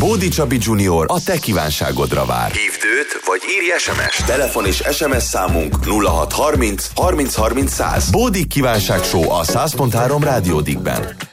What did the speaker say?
Bódi Csabi Junior a te kívánságodra vár. Hívd őt, vagy írj SMS-t. Telefon és SMS számunk 0630 30 30 100. Bódi kívánság show a 100.3 Rádió Digben.